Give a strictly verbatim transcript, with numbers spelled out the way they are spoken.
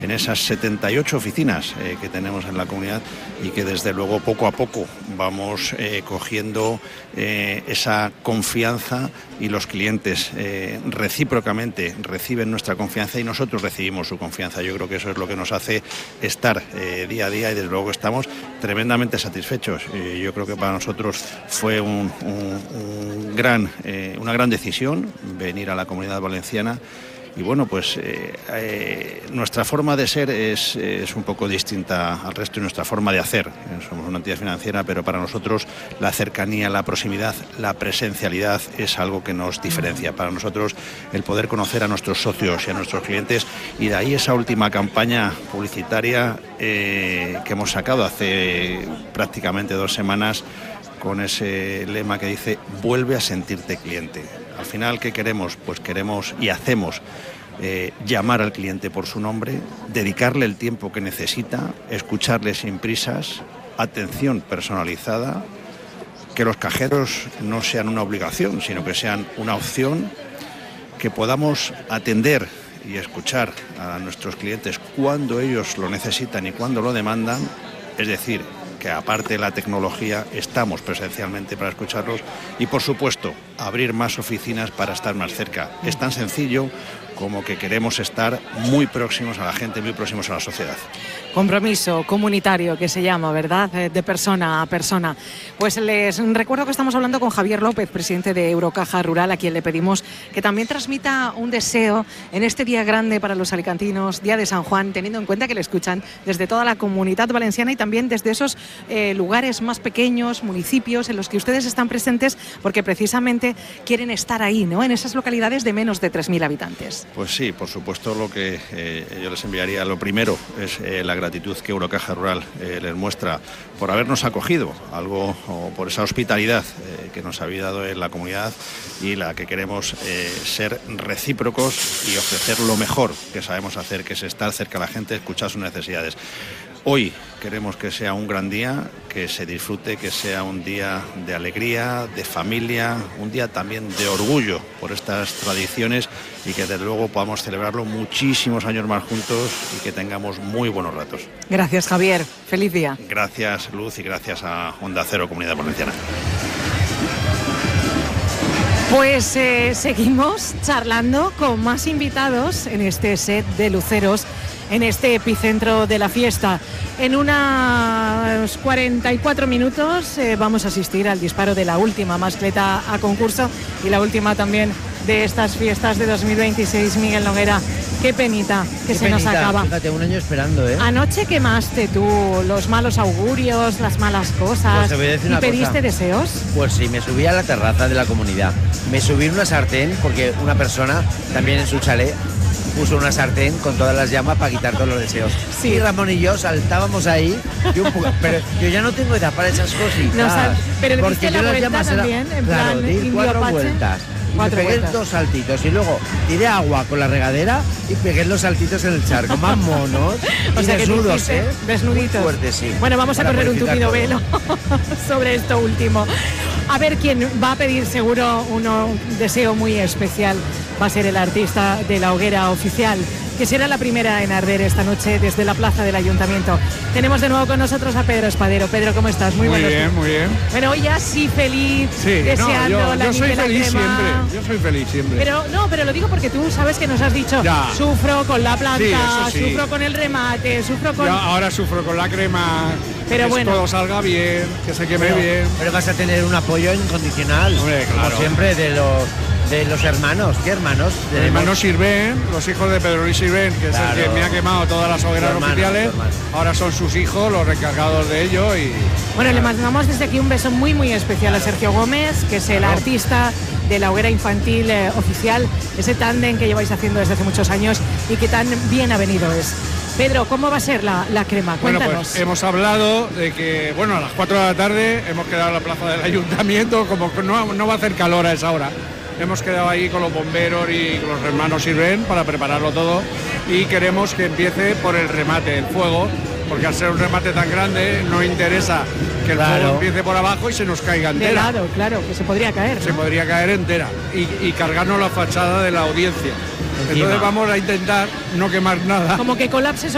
en esas setenta y ocho oficinas eh, que tenemos en la comunidad y que desde luego poco a poco vamos eh, cogiendo eh, esa confianza y los clientes eh, recíprocamente reciben nuestra confianza y nosotros recibimos su confianza. Yo creo que eso es lo que nos hace estar eh, día a día y desde luego estamos tremendamente satisfechos. Eh, yo creo que para nosotros fue un, un, un gran, eh, una gran decisión venir a la Comunidad Valenciana. Y bueno, pues eh, eh, nuestra forma de ser es, es un poco distinta al resto y nuestra forma de hacer. Somos una entidad financiera, pero para nosotros la cercanía, la proximidad, la presencialidad es algo que nos diferencia. Para nosotros el poder conocer a nuestros socios y a nuestros clientes, y de ahí esa última campaña publicitaria eh, que hemos sacado hace prácticamente dos semanas con ese lema que dice vuelve a sentirte cliente. Al final, ¿qué queremos? Pues queremos y hacemos eh, llamar al cliente por su nombre, dedicarle el tiempo que necesita, escucharle sin prisas, atención personalizada, que los cajeros no sean una obligación, sino que sean una opción, que podamos atender y escuchar a nuestros clientes cuando ellos lo necesitan y cuando lo demandan, es decir, que aparte de la tecnología estamos presencialmente para escucharlos y por supuesto abrir más oficinas para estar más cerca. Es tan sencillo como que queremos estar muy próximos a la gente, muy próximos a la sociedad. Compromiso comunitario que se llama, ¿verdad? De persona a persona. Pues les recuerdo que estamos hablando con Javier López, presidente de Eurocaja Rural, a quien le pedimos que también transmita un deseo en este día grande para los alicantinos, Día de San Juan, teniendo en cuenta que le escuchan desde toda la Comunidad Valenciana y también desde esos eh, lugares más pequeños, municipios en los que ustedes están presentes, porque precisamente quieren estar ahí, ¿no? En esas localidades de menos de tres mil habitantes. Pues sí, por supuesto, lo que eh, yo les enviaría, lo primero es eh, la gratitud que Eurocaja Rural eh, les muestra por habernos acogido, algo o por esa hospitalidad eh, que nos había dado en la comunidad y la que queremos eh, ser recíprocos y ofrecer lo mejor que sabemos hacer, que es estar cerca de la gente, escuchar sus necesidades. Hoy queremos que sea un gran día, que se disfrute, que sea un día de alegría, de familia, un día también de orgullo por estas tradiciones y que desde luego podamos celebrarlo muchísimos años más juntos y que tengamos muy buenos ratos. Gracias, Javier. Feliz día. Gracias, Luz, y gracias a Onda Cero Comunidad Valenciana. Pues eh, seguimos charlando con más invitados en este set de luceros, en este epicentro de la fiesta. En unos cuarenta y cuatro minutos eh, vamos a asistir al disparo de la última mascleta a concurso y la última también de estas fiestas de dos mil veintiséis. Miguel Noguera, qué penita que qué se penita, nos acaba. Fíjate, un año esperando, ¿eh? Anoche quemaste tú los malos augurios, las malas cosas, Pues te voy a decir y una pediste cosa. deseos. Pues sí, me subí a la terraza de la comunidad, me subí en una sartén, porque una persona también en su chalet puso una sartén con todas las llamas para quitar todos los deseos. Sí. Y Ramón y yo saltábamos ahí, y un poco, pero yo ya no tengo edad para esas cositas. No, sal- pero le porque diste yo la las vuelta llamas era- también, en claro, plan di indio cuatro Apache. vueltas. Y Cuatro me pegué vueltas. dos saltitos y luego tiré agua con la regadera y pegué los saltitos en el charco, más monos O y sea que te desnudos, hiciste ¿eh? desnuditos. Muy fuerte, sí. Bueno, vamos a Para correr un purificar tupido todo. velo sobre esto último. A ver quién va a pedir seguro uno, un deseo muy especial. Va a ser el artista de la hoguera oficial, que será la primera en arder esta noche desde la plaza del Ayuntamiento. Tenemos de nuevo con nosotros a Pedro Espadero. Pedro, ¿cómo estás? Muy, Muy buenos bien, días. muy bien. Bueno, hoy ya sí feliz, Sí, deseando no, yo, la yo soy Miquela feliz crema. siempre. Yo soy feliz siempre. Pero no, pero lo digo porque tú sabes que nos has dicho, Ya. sufro con la planta, Sí, eso sí. sufro con el remate, sufro con... Yo ahora sufro con la crema, Pero que bueno. todo salga bien, que se queme Pero, bien. pero vas a tener un apoyo incondicional, Hombre, claro. como siempre, de los de los hermanos. ¿Qué hermanos? Mis Tenemos- hermanos Sirven, los hijos de Pedro Luis Sirven, que Claro. es el que me ha quemado todas las hogueras Tu hermano, oficiales. tu hermano. Ahora son sus hijos los recargados de ello y Bueno, le mandamos desde aquí un beso muy muy especial a Sergio Gómez, que es el Claro. artista de la hoguera infantil eh, oficial, ese tándem que lleváis haciendo desde hace muchos años y que tan bien ha venido es. Pedro, ¿cómo va a ser la, la crema? bueno, Cuéntanos. pues hemos hablado de que, bueno, a las cuatro de la tarde hemos quedado en la plaza del Ayuntamiento, como que no, no va a hacer calor a esa hora. Hemos quedado ahí con los bomberos y con los hermanos Sirven para prepararlo todo y queremos que empiece por el remate, el fuego, porque al ser un remate tan grande no interesa que el Claro. fuego empiece por abajo y se nos caiga de entera. lado, claro, que se podría caer, ¿no? Se podría caer entera y, y cargarnos la fachada de la audiencia. Encima. Entonces vamos a intentar no quemar nada. Como que colapse